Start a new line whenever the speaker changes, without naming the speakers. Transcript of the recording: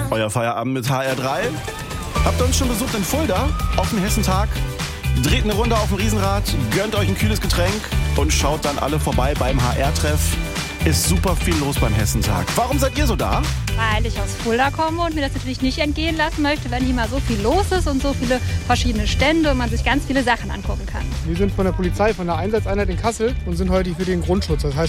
Euer Feierabend mit HR3. Habt ihr uns schon besucht in Fulda auf dem Hessentag? Dreht eine Runde auf dem Riesenrad, gönnt euch ein kühles Getränk und schaut dann alle vorbei beim HR-Treff. Ist super viel los beim Hessentag. Warum seid ihr so da?
Weil ich aus Fulda komme und mir das natürlich nicht entgehen lassen möchte, wenn hier mal so viel los ist und so viele verschiedene Stände und man sich ganz viele Sachen angucken kann.
Wir sind von der Polizei, von der Einsatzeinheit in Kassel und sind heute für den Grundschutz. Das heißt,